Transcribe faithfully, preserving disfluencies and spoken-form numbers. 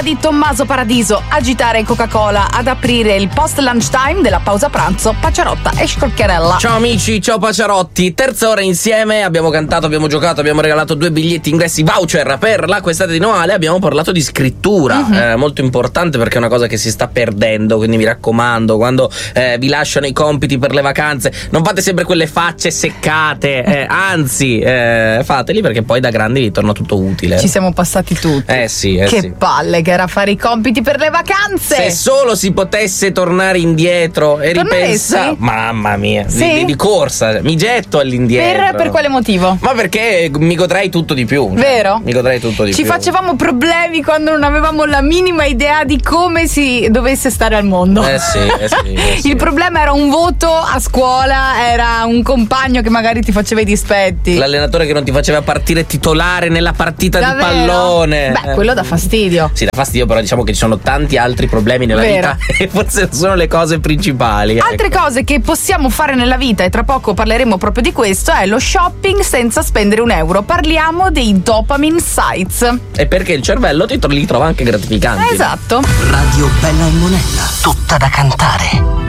di Tommaso Paradiso, agitare Coca-Cola ad aprire il post lunch time della pausa pranzo, Paciarotta e Scrocchiarella. Ciao amici, ciao Paciarotti. Terza ora insieme, abbiamo cantato, abbiamo giocato, abbiamo regalato due biglietti ingressi voucher per la quest'estate di Noale. Abbiamo parlato di scrittura, mm-hmm. eh, molto importante perché è una cosa che si sta perdendo, quindi mi raccomando, quando eh, vi lasciano i compiti per le vacanze, non fate sempre quelle facce seccate, eh, anzi eh, fateli perché poi da grandi vi torna tutto utile. Ci siamo passati tutti. Eh sì, eh che sì. palle che era fare i compiti per le vacanze. Se solo si potesse tornare indietro e ripensare, mamma mia, sì? di, di corsa, mi getto all'indietro. Per, per quale motivo? Ma perché mi godrei tutto di più. Vero? Mi godrei tutto di Ci più. Ci facevamo problemi quando non avevamo la minima idea di come si dovesse stare al mondo. Eh sì, eh sì, eh sì. Il problema era un voto a scuola, era un compagno che magari ti faceva i dispetti, l'allenatore che non ti faceva partire titolare nella partita Davvero? di pallone. Beh, quello dà fastidio. Sì, dà fastidio, però diciamo che ci sono tanti altri problemi nella Vero. vita e forse sono le cose principali. Altre ecco. cose che possiamo fare nella vita, e tra poco parleremo proprio di questo, è lo shopping senza spendere un euro. Parliamo dei dopamine sites. E perché il cervello ti li trova anche gratificanti. Esatto. Radio Bella e Monella, tutta da cantare.